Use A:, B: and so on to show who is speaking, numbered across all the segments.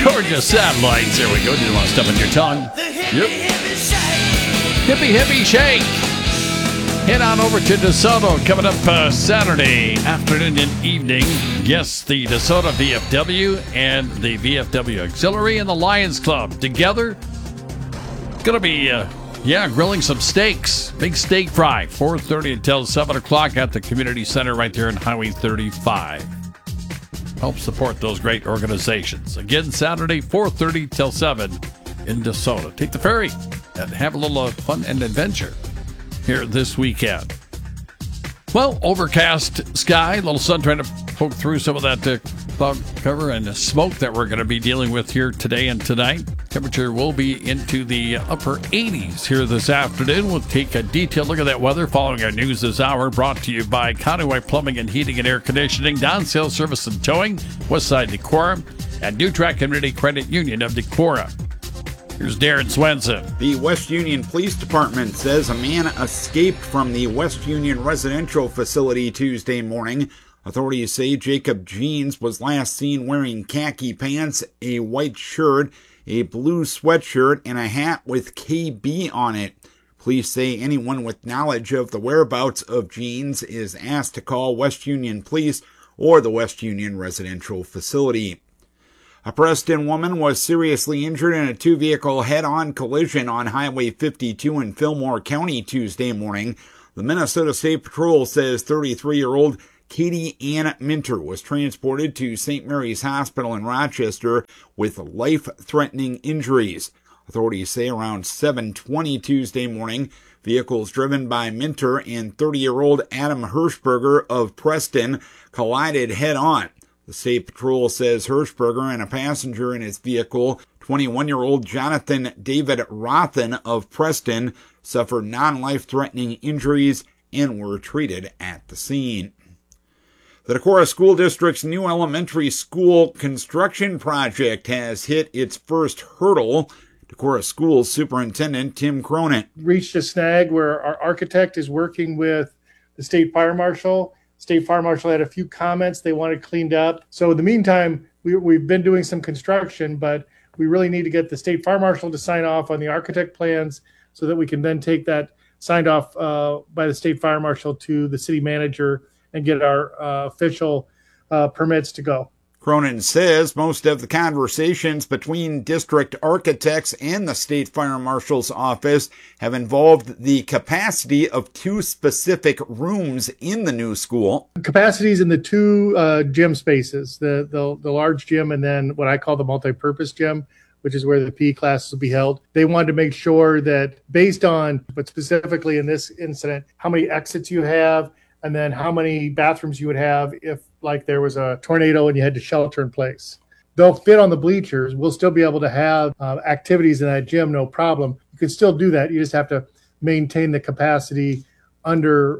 A: Georgia Satellites. There we go. Didn't want to step on your tongue. Yep. Hippie Shake. Head on over to DeSoto coming up Saturday afternoon and evening. Yes, the DeSoto VFW and the VFW Auxiliary and the Lions Club together. Going to be, grilling some steaks. Big steak fry. 4:30 until 7 o'clock at the community center right there in Highway 35. Help support those great organizations. Again, Saturday, 4:30 till 7 in DeSoto. Take the ferry and have a little fun and adventure here this weekend. Well, overcast sky, a little sun trying to poke through some of that cloud cover and smoke that we're going to be dealing with here today and tonight. Temperature will be into the upper 80s here this afternoon. We'll take a detailed look at that weather following our news this hour, brought to you by Countywide Plumbing and Heating and Air Conditioning, Down Sales Service and Towing, Westside Decorah, and New Track Community Credit Union of Decorah. Here's Darren Swenson.
B: The West Union Police Department says a man escaped from the West Union residential facility Tuesday morning. Authorities say Jacob Jeans was last seen wearing khaki pants, a white shirt, a blue sweatshirt, and a hat with KB on it. Police say anyone with knowledge of the whereabouts of Jeans is asked to call West Union Police or the West Union residential facility. A Preston woman was seriously injured in a two-vehicle head-on collision on Highway 52 in Fillmore County Tuesday morning. The Minnesota State Patrol says 33-year-old Katie Ann Minter was transported to St. Mary's Hospital in Rochester with life-threatening injuries. Authorities say around 7:20 Tuesday morning, vehicles driven by Minter and 30-year-old Adam Hirschberger of Preston collided head-on. The State Patrol says Hirschberger and a passenger in his vehicle, 21-year-old Jonathan David Rothen of Preston, suffered non-life-threatening injuries and were treated at the scene. The Decorah School District's new elementary school construction project has hit its first hurdle. Decorah School Superintendent Tim Cronin
C: reached a snag where our architect is working with the State Fire Marshal. State Fire Marshal had a few comments they wanted cleaned up. So in the meantime, we've been doing some construction, but we really need to get the State Fire Marshal to sign off on the architect plans so that we can then take that signed off by the State Fire Marshal to the city manager and get our official permits to go.
B: Cronin says most of the conversations between district architects and the State Fire Marshal's office have involved the capacity of two specific rooms in the new school.
C: Capacities in the two gym spaces, the large gym and then what I call the multi-purpose gym, which is where the PE classes will be held. They wanted to make sure that based on, but specifically in this incident, how many exits you have, and then how many bathrooms you would have if like there was a tornado and you had to shelter in place. They'll fit on the bleachers. We'll still be able to have activities in that gym, no problem. You can still do that. You just have to maintain the capacity under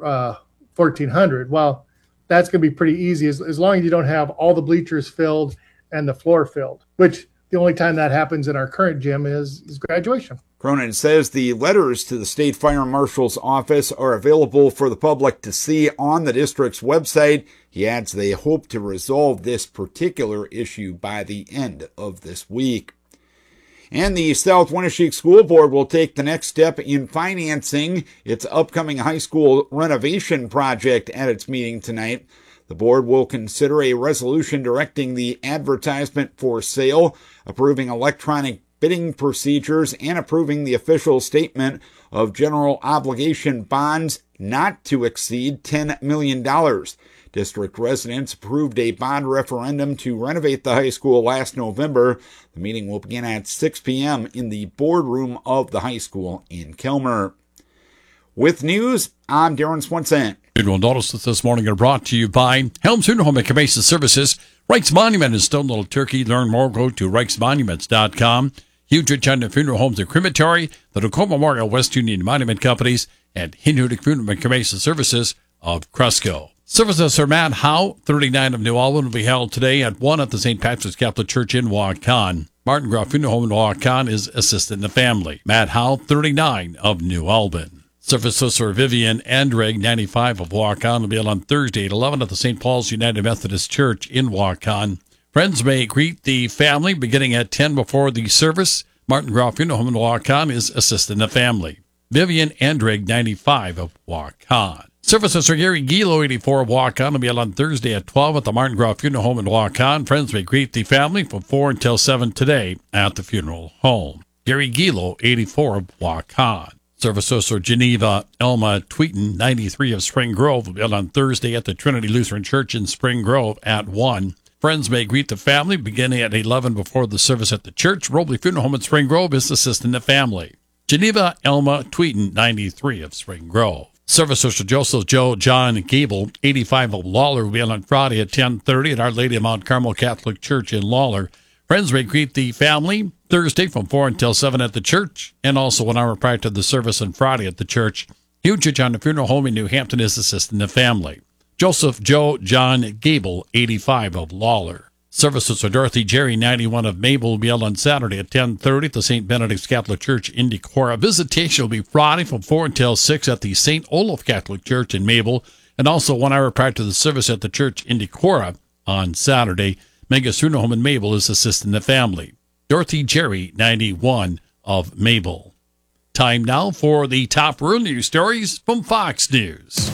C: 1,400. Well, that's going to be pretty easy as long as you don't have all the bleachers filled and the floor filled, which the only time that happens in our current gym is graduation.
B: Cronin says the letters to the State Fire Marshal's office are available for the public to see on the district's website. He adds they hope to resolve this particular issue by the end of this week. And the South Winneshiek School Board will take the next step in financing its upcoming high school renovation project at its meeting tonight. The board will consider a resolution directing the advertisement for sale, approving electronic bidding procedures, and approving the official statement of general obligation bonds not to exceed $10 million. District residents approved a bond referendum to renovate the high school last November. The meeting will begin at 6 p.m. in the boardroom of the high school in Kilmer. With news, I'm Darren Swenson.
A: You'll notice that this morning are brought to you by Helms Funeral Home and Cremation Services, Reich's Monument in Stone Little Turkey. Learn more, go to reichsmonuments.com. Huge China Funeral Homes and Crematory, the Tacoma Memorial West Union Monument Companies, and Hinhudik Funeral and Cremation Services of Cresco. Services for Matt Howe, 39 of New Albin, will be held today at 1 at the St. Patrick's Catholic Church in Waukon. Martin Groff Funeral Home in Waukon is assisting the family. Matt Howe, 39 of New Albin. Services for Vivian Andreg, 95 of Waukon, will be held on Thursday at 11 at the St. Paul's United Methodist Church in Waukon. Friends may greet the family beginning at 10 before the service. Martin Groff Funeral Home in Waukon is assisting the family. Vivian Andrig, 95 of Waukon. Services for Gary Gilo, 84 of Waukon, will be held on Thursday at 12 at the Martin Groff Funeral Home in Waukon. Friends may greet the family from 4 until 7 today at the funeral home. Gary Gilo, 84 of Waukon. Services for Geneva Elma Tweeton, 93 of Spring Grove, will be held on Thursday at the Trinity Lutheran Church in Spring Grove at 1. Friends may greet the family beginning at 11 before the service at the church. Robley Funeral Home in Spring Grove is assisting the family. Geneva Elma Tweeton, 93 of Spring Grove. Services for Joseph Joe John Gable, 85 of Lawler, will be on Friday at 10:30 at Our Lady of Mount Carmel Catholic Church in Lawler. Friends may greet the family Thursday from 4 until 7 at the church, and also 1 hour prior to the service on Friday at the church. Hugh John Funeral Home in New Hampton is assisting the family. Joseph Joe John Gable, 85 of Lawler. Services for Dorothy Jerry, 91 of Mabel, will be held on Saturday at 10:30 at the St. Benedict's Catholic Church in Decorah. Visitation will be Friday from 4 until 6 at the St. Olaf Catholic Church in Mabel, and also 1 hour prior to the service at the church in Decorah on Saturday. Mega's Funeral Home in Mabel is assisting the family. Dorothy Jerry, 91 of Mabel. Time now for the top rural news stories from Fox News.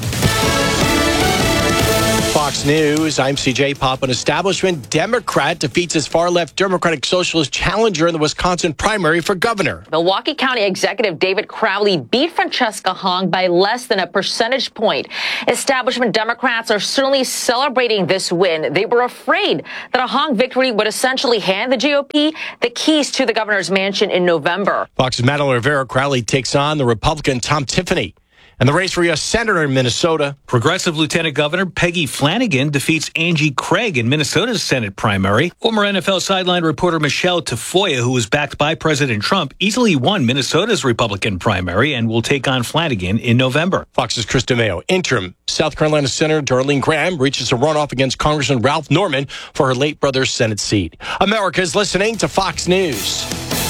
D: Fox News, I'm CJ Pop. An establishment Democrat defeats his far-left Democratic Socialist challenger in the Wisconsin primary for governor.
E: Milwaukee County Executive David Crowley beat Francesca Hong by less than a percentage point. Establishment Democrats are certainly celebrating this win. They were afraid that a Hong victory would essentially hand the GOP the keys to the governor's mansion in November.
D: Fox's Madeline Rivera. Crowley takes on the Republican Tom Tiffany. And the race for U.S. Senator in Minnesota.
F: Progressive Lieutenant Governor Peggy Flanagan defeats Angie Craig in Minnesota's Senate primary. Former NFL sideline reporter Michelle Tafoya, who was backed by President Trump, easily won Minnesota's Republican primary and will take on Flanagan in November.
D: Fox's Chris DeMeo. Interim South Carolina Senator Darlene Graham reaches a runoff against Congressman Ralph Norman for her late brother's Senate seat. America is listening to Fox News.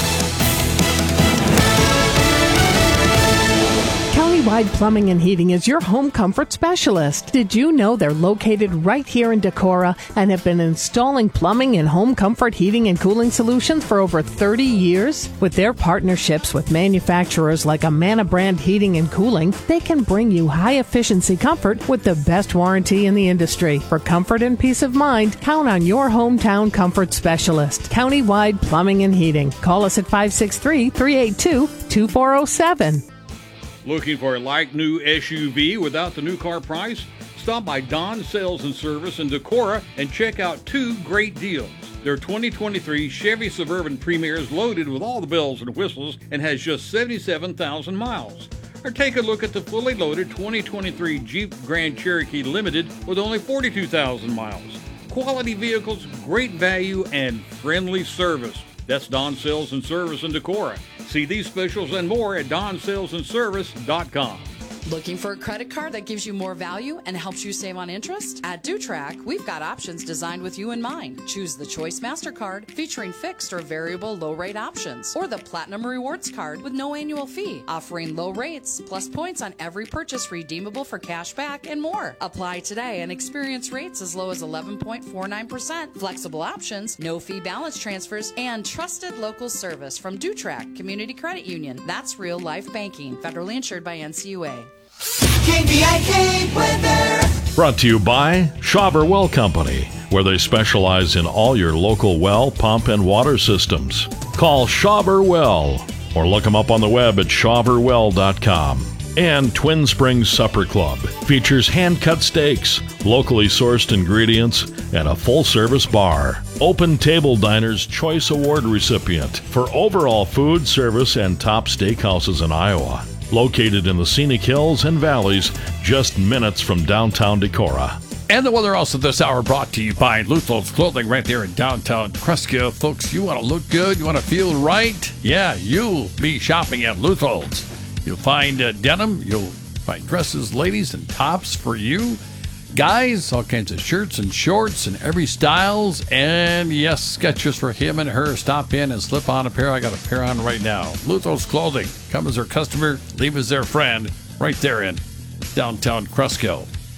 G: Countywide Plumbing and Heating is your home comfort specialist. Did you know they're located right here in Decorah and have been installing plumbing and home comfort heating and cooling solutions for over 30 years? With their partnerships with manufacturers like Amana Brand Heating and Cooling, they can bring you high-efficiency comfort with the best warranty in the industry. For comfort and peace of mind, count on your hometown comfort specialist, Countywide Plumbing and Heating. Call us at 563-382-2407.
H: Looking for a like-new SUV without the new car price? Stop by Don Sales and Service in Decorah and check out 2 great deals. Their 2023 Chevy Suburban Premier is loaded with all the bells and whistles and has just 77,000 miles. Or take a look at the fully loaded 2023 Jeep Grand Cherokee Limited with only 42,000 miles. Quality vehicles, great value, and friendly service. That's Don Sales and Service in Decorah. See these specials and more at DonSalesandService.com.
I: Looking for a credit card that gives you more value and helps you save on interest? At DuTrack, we've got options designed with you in mind. Choose the Choice MasterCard featuring fixed or variable low-rate options, or the Platinum Rewards Card with no annual fee, offering low rates plus points on every purchase redeemable for cash back and more. Apply today and experience rates as low as 11.49%, flexible options, no fee balance transfers, and trusted local service from DuTrack Community Credit Union. That's real life banking. Federally insured by NCUA.
J: KVIK weather.
K: Brought to you by Schauber Well Company, where they specialize in all your local well, pump, and water systems. Call Schauber Well or look them up on the web at schauberwell.com. And Twin Springs Supper Club features hand-cut steaks, locally sourced ingredients, and a full-service bar. Open Table Diner's Choice Award recipient for overall food, service, and top steakhouses in Iowa. Located in the scenic hills and valleys, just minutes from downtown Decorah.
A: And the weather also this hour brought to you by Luthel's Clothing right there in downtown Cresco. Folks, you want to look good? You want to feel right? Yeah, you'll be shopping at Luthel's. You'll find denim. You'll find dresses, ladies, and tops for you. Guys, all kinds of shirts and shorts and every styles. And yes, sketches for him and her. Stop in and slip on a pair. I got a pair on right now. Luthel's Clothing. Come as their customer, leave as their friend. Right there in downtown Cresco.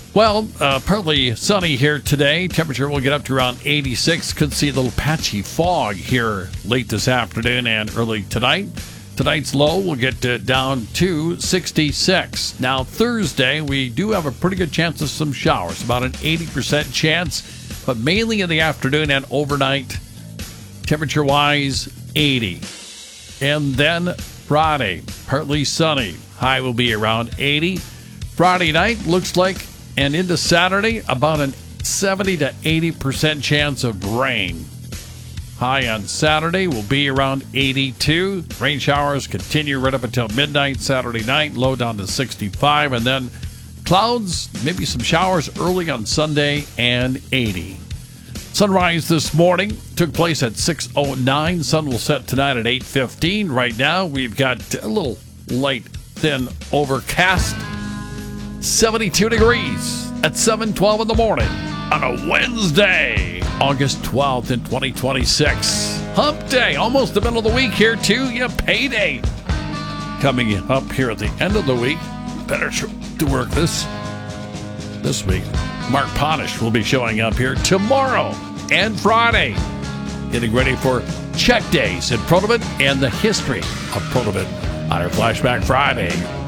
A: Well, partly sunny here today. Temperature will get up to around 86. Could see a little patchy fog here late this afternoon and early tonight. Tonight's low will get down to 66. Now, Thursday, we do have a pretty good chance of some showers, about an 80% chance, but mainly in the afternoon and overnight. Temperature-wise, 80. And then Friday, partly sunny. High will be around 80. Friday night looks like, and into Saturday, about a 70 to 80% chance of rain. High on Saturday will be around 82. Rain showers continue right up until midnight Saturday night, low down to 65. And then clouds, maybe some showers early on Sunday, and 80. Sunrise this morning took place at 6:09. Sun will set tonight at 8:15. Right now, we've got a little light, thin overcast. 72 degrees at 7:12 in the morning on a Wednesday, August 12th in 2026. Hump day, almost the middle of the week here too. Yeah, payday coming up here at the end of the week. Better to work this week. Mark Ponish will be showing up here tomorrow and Friday, getting ready for check days in Protobit and the history of Protobit on our Flashback Friday.